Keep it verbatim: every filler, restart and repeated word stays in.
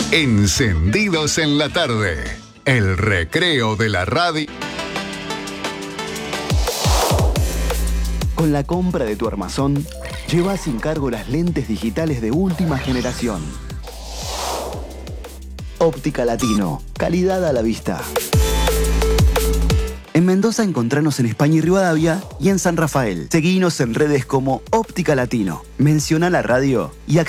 Encendidos en la tarde. El recreo de la radio. Con la compra de tu armazón, lleva sin cargo las lentes digitales de última generación. Óptica Latino, calidad a la vista. En Mendoza encontranos en España y Rivadavia y en San Rafael. Seguinos en redes como Óptica Latino. Menciona la radio y